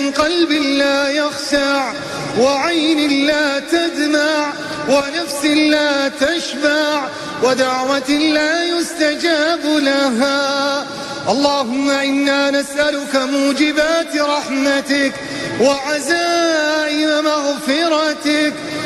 من قلب لا يخشع وعين لا تدمع ونفس لا تشبع ودعوة لا يستجاب لها. اللهم إنا نسألك موجبات رحمتك وعزائم مغفرتك